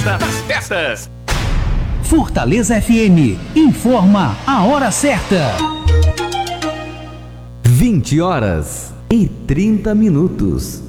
festa das festas. Fortaleza FM informa a hora certa. 20h30.